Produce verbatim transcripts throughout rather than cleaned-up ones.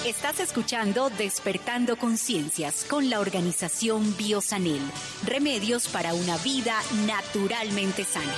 Estás escuchando Despertando Conciencias con la organización Biosanel. Remedios para una vida naturalmente sana.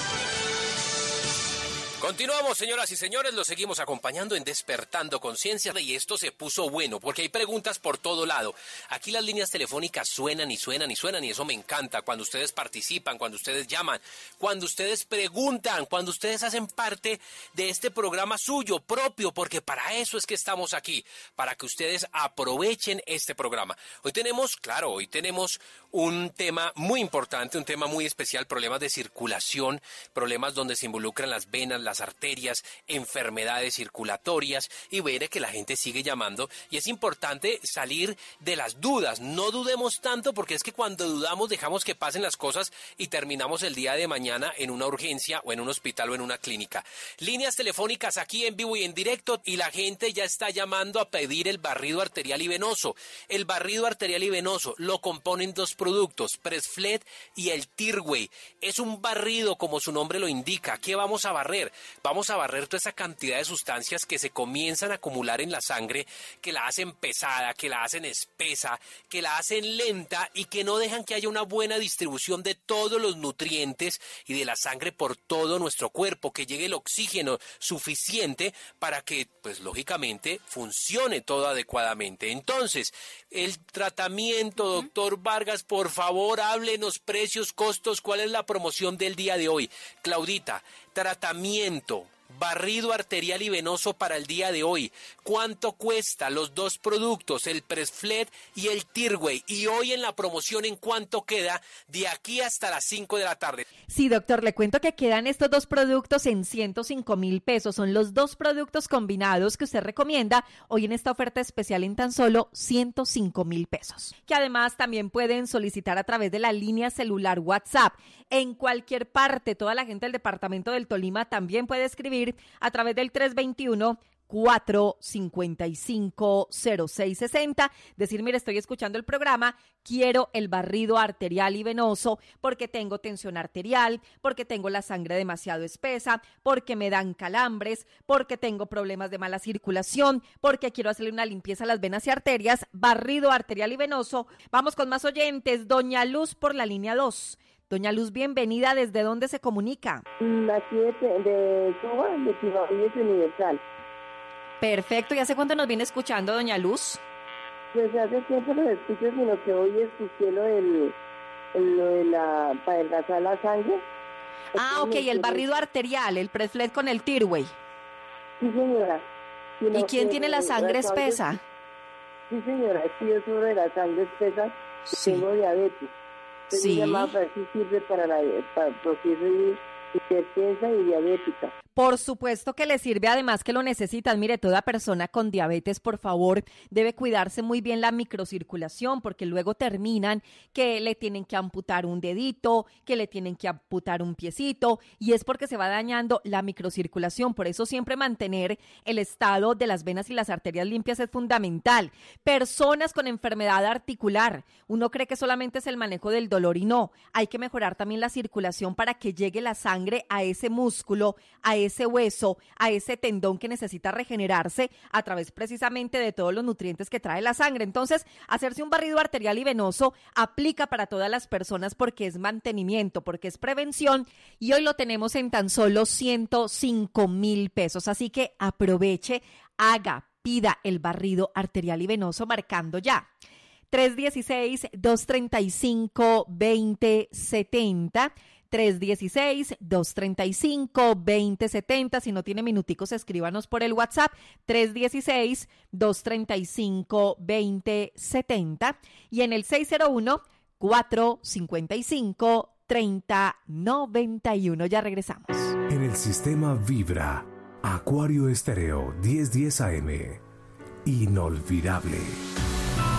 Continuamos, señoras y señores, los seguimos acompañando en Despertando Conciencia y esto se puso bueno porque hay preguntas por todo lado. Aquí las líneas telefónicas suenan y suenan y suenan y eso me encanta cuando ustedes participan, cuando ustedes llaman, cuando ustedes preguntan, cuando ustedes hacen parte de este programa suyo, propio, porque para eso es que estamos aquí, para que ustedes aprovechen este programa. Hoy tenemos, claro, hoy tenemos un tema muy importante, un tema muy especial, problemas de circulación, problemas donde se involucran las venas, las arterias, enfermedades circulatorias y ver que la gente sigue llamando y es importante salir de las dudas, no dudemos tanto porque es que cuando dudamos dejamos que pasen las cosas y terminamos el día de mañana en una urgencia o en un hospital o en una clínica. Líneas telefónicas aquí en vivo y en directo y la gente ya está llamando a pedir el barrido arterial y venoso. El barrido arterial y venoso lo componen dos productos, Presfled y el Tirway. Es un barrido como su nombre lo indica. ¿Qué vamos a barrer? Vamos a barrer toda esa cantidad de sustancias que se comienzan a acumular en la sangre, que la hacen pesada, que la hacen espesa, que la hacen lenta y que no dejan que haya una buena distribución de todos los nutrientes y de la sangre por todo nuestro cuerpo, que llegue el oxígeno suficiente para que, pues lógicamente, funcione todo adecuadamente. Entonces, el tratamiento, doctor Vargas, por favor, háblenos precios, costos, ¿cuál es la promoción del día de hoy? Claudita, tratamiento, barrido arterial y venoso para el día de hoy. ¿Cuánto cuesta los dos productos, el Presfled y el Tirway? Y hoy en la promoción, ¿en cuánto queda de aquí hasta las cinco de la tarde? Sí, doctor, le cuento que quedan estos dos productos en ciento cinco mil pesos. Son los dos productos combinados que usted recomienda hoy en esta oferta especial en tan solo ciento cinco mil pesos. Que además también pueden solicitar a través de la línea celular WhatsApp. En cualquier parte, toda la gente del departamento del Tolima también puede escribir a través del tres dos uno, cuatro cinco cinco, cero seis seis cero, decir, mire, estoy escuchando el programa, quiero el barrido arterial y venoso porque tengo tensión arterial, porque tengo la sangre demasiado espesa, porque me dan calambres, porque tengo problemas de mala circulación, porque quiero hacerle una limpieza a las venas y arterias, barrido arterial y venoso. Vamos con más oyentes. Doña Luz por la línea dos. Doña Luz, bienvenida. ¿Desde dónde se comunica? Aquí de, de Cuba, de Tibabuyes Universal. Perfecto. ¿Y hace cuánto nos viene escuchando, doña Luz? Pues hace tiempo lo escucho, sino que hoy escuché lo, del, el, lo de la, para adelgazar la sangre. Ah, ok, el barrido arterial, el Presfled con el Tirway. Sí, señora. Sino ¿Y quién que, tiene la sangre espesa? Sí, señora, es que yo sobre la sangre espesa, sí. Tengo diabetes. Sí. Llamada para ver si sirve para la para proceso hipertensa y diabética. Por supuesto que le sirve, además que lo necesitan. Mire, toda persona con diabetes, por favor, debe cuidarse muy bien la microcirculación, porque luego terminan que le tienen que amputar un dedito, que le tienen que amputar un piecito, y es porque se va dañando la microcirculación. Por eso siempre mantener el estado de las venas y las arterias limpias es fundamental. Personas con enfermedad articular, uno cree que solamente es el manejo del dolor y no, hay que mejorar también la circulación para que llegue la sangre a ese músculo, a ese hueso, a ese tendón que necesita regenerarse a través precisamente de todos los nutrientes que trae la sangre. Entonces, hacerse un barrido arterial y venoso aplica para todas las personas porque es mantenimiento, porque es prevención, y hoy lo tenemos en tan solo ciento cinco mil pesos. Así que aproveche, haga, pida el barrido arterial y venoso marcando ya. tres uno seis, dos tres cinco, dos cero siete cero, tres uno seis, dos tres cinco, dos cero siete cero. Si no tiene minuticos, escríbanos por el WhatsApp, tres uno seis, dos tres cinco, dos cero siete cero. Y en el seis cero uno, cuatro cinco cinco, tres cero nueve uno. Ya regresamos. En el sistema Vibra, Acuario Estéreo diez diez A M. Inolvidable.